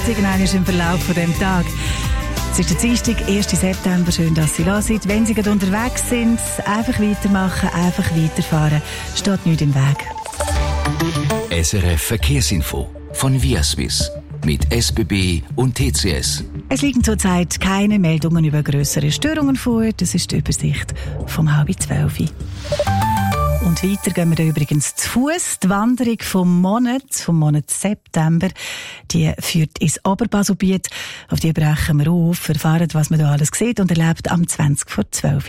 Irgendwann ist im Verlauf von dem Tag. Es ist der Dienstag, 1. September. Schön, dass Sie da sind. Wenn Sie gerade unterwegs sind, einfach weitermachen, einfach weiterfahren. Steht nichts im Weg. SRF Verkehrsinfo von Viaswiss mit SBB und TCS. Es liegen zurzeit keine Meldungen über grössere Störungen vor. Das ist die Übersicht vom 11:30. Und weiter gehen wir da übrigens zu Fuß. Die Wanderung vom Monat September, die führt ins Oberbaselbiet. Auf die brechen wir auf, erfahren, was man da alles sieht und erlebt am 11:20.